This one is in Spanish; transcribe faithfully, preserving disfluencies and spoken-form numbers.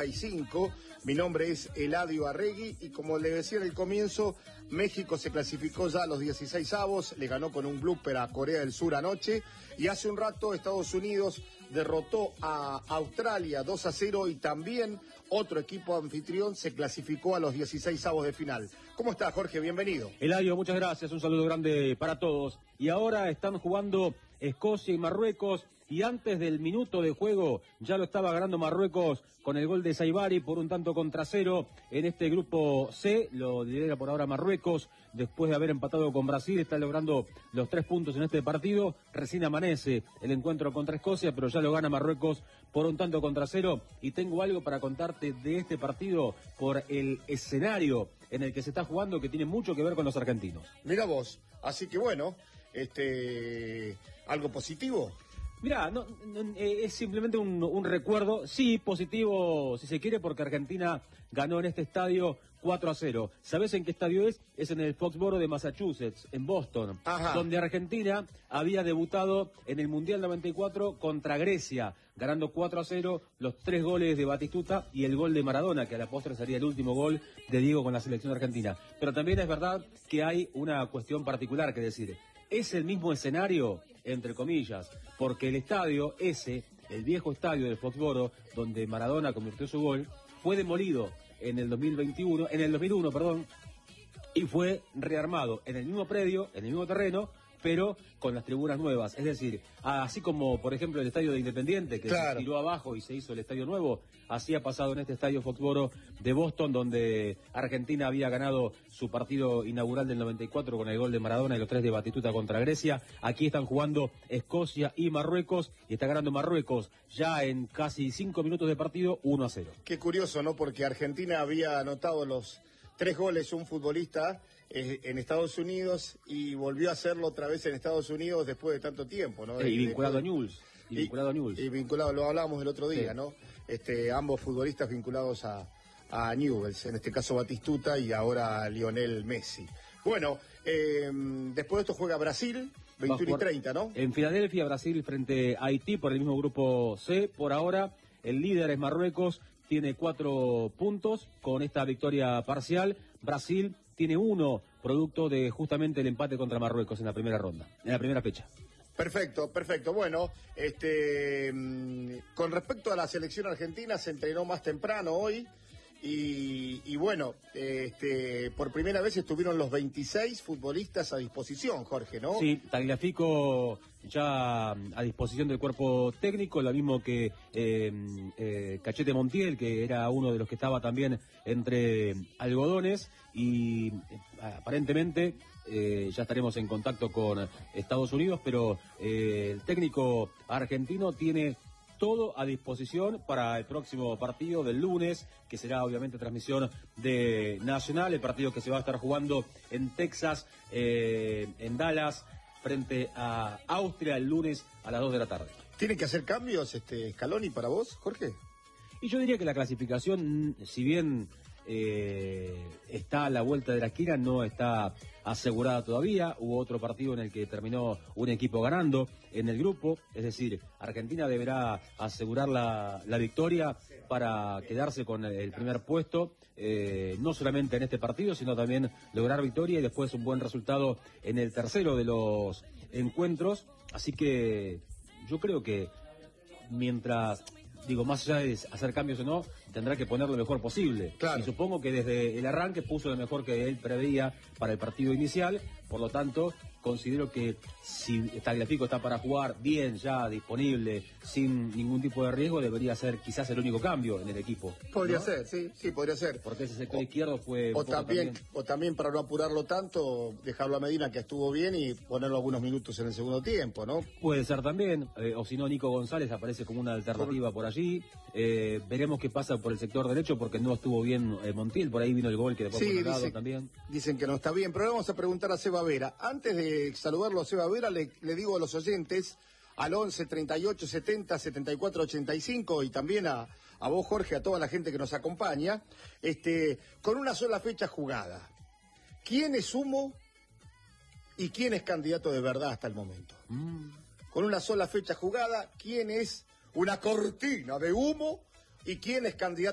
y cinco. Mi nombre es Eladio Arregui y como le decía en el comienzo, México se clasificó ya a los dieciseisavos, le ganó con un blooper a Corea del Sur anoche y hace un rato Estados Unidos derrotó a Australia dos a cero y también otro equipo anfitrión se clasificó a los dieciseisavos de final. ¿Cómo está, Jorge? Bienvenido. Eladio, muchas gracias, un saludo grande para todos. Y ahora están jugando Escocia y Marruecos, y antes del minuto de juego ya lo estaba ganando Marruecos con el gol de Saibari por un tanto contra cero en este grupo C. Lo lidera por ahora Marruecos, después de haber empatado con Brasil, está logrando los tres puntos en este partido. Recién amanece el encuentro contra Escocia, pero ya lo gana Marruecos por un tanto contra cero. Y tengo algo para contarte de este partido por el escenario en el que se está jugando, que tiene mucho que ver con los argentinos. Mira vos, así que bueno, este, algo positivo. Mirá, no, no, eh, es simplemente un, un recuerdo, sí, positivo, si se quiere, porque Argentina ganó en este estadio cuatro a cero. ¿Sabés en qué estadio es? Es en el Foxboro de Massachusetts, en Boston, Ajá. donde Argentina había debutado en el Mundial noventa y cuatro contra Grecia, ganando cuatro a cero, los tres goles de Batistuta y el gol de Maradona, que a la postre sería el último gol de Diego con la selección argentina. Pero también es verdad que hay una cuestión particular que decir. Es el mismo escenario, entre comillas, porque el estadio ese, el viejo estadio del Foxboro, donde Maradona convirtió su gol, fue demolido en el dos mil veintiuno, en el dos mil uno, perdón, y fue rearmado en el mismo predio, en el mismo terreno, pero con las tribunas nuevas. Es decir, así como, por ejemplo, el estadio de Independiente, que claro. se tiró abajo y se hizo el estadio nuevo, así ha pasado en este estadio Foxboro de Boston, donde Argentina había ganado su partido inaugural del noventa y cuatro con el gol de Maradona y los tres de Batistuta contra Grecia. Aquí están jugando Escocia y Marruecos, y está ganando Marruecos ya en casi cinco minutos de partido, uno a cero. Qué curioso, ¿no? Porque Argentina había anotado los tres goles un futbolista eh, en Estados Unidos y volvió a hacerlo otra vez en Estados Unidos después de tanto tiempo, ¿no? Eh, y vinculado a Newell's. Y, y vinculado a Newell's. Y vinculado, lo hablábamos el otro día, sí. ¿no? Este, ambos futbolistas vinculados a, a Newell's, en este caso Batistuta y ahora Lionel Messi. Bueno, eh, después de esto juega Brasil, veintiuno y treinta, ¿no? En Filadelfia, Brasil frente a Haití por el mismo grupo C. Por ahora, el líder es Marruecos. Tiene cuatro puntos con esta victoria parcial. Brasil tiene uno, producto de justamente el empate contra Marruecos en la primera ronda, en la primera fecha. Perfecto, perfecto. Bueno, este, con respecto a la selección argentina, se entrenó más temprano hoy. Y, y bueno, este, por primera vez estuvieron los veintiséis futbolistas a disposición, Jorge, ¿no? Sí, Tagliafico ya a disposición del cuerpo técnico, lo mismo que eh, eh, Cachete Montiel, que era uno de los que estaba también entre algodones, y eh, aparentemente eh, ya estaremos en contacto con Estados Unidos, pero eh, el técnico argentino tiene todo a disposición para el próximo partido del lunes, que será obviamente transmisión de Nacional, el partido que se va a estar jugando en Texas, eh, en Dallas, frente a Austria el lunes a las dos de la tarde. ¿Tiene que hacer cambios este Scaloni para vos, Jorge? Y yo diría que la clasificación, si bien eh, está a la vuelta de la esquina, no está asegurada todavía. Hubo otro partido en el que terminó un equipo ganando en el grupo, es decir, Argentina deberá asegurar la, la victoria para quedarse con el primer puesto, eh, no solamente en este partido, sino también lograr victoria y después un buen resultado en el tercero de los encuentros. Así que yo creo que mientras, digo, más allá de hacer cambios o no, tendrá que poner lo mejor posible. Claro. Y supongo que desde el arranque puso lo mejor que él preveía para el partido inicial. Por lo tanto, considero que si Tagliafico está para jugar bien, ya disponible, sin ningún tipo de riesgo, debería ser quizás el único cambio en el equipo. Podría ¿no? ser, sí, sí, podría ser. Porque ese sector o, izquierdo fue... O también, también, o también para no apurarlo tanto, dejarlo a Medina, que estuvo bien, y ponerlo algunos minutos en el segundo tiempo, ¿no? Puede ser también, eh, o si no, Nico González aparece como una alternativa por, por allí. Eh, veremos qué pasa por el sector derecho, porque no estuvo bien eh, Montiel, por ahí vino el gol que después sí, fue anotado dice, también. Dicen que no está bien, pero le vamos a preguntar a Seba Vera. Antes de saludarlo a Seba Vera, le, le digo a los oyentes, al once, treinta y ocho, setenta, setenta y cuatro, ochenta y cinco, y también a, a vos, Jorge, a toda la gente que nos acompaña, este, con una sola fecha jugada, ¿quién es humo y quién es candidato de verdad hasta el momento? Mm. Con una sola fecha jugada, ¿quién es una cortina de humo y quién es candidato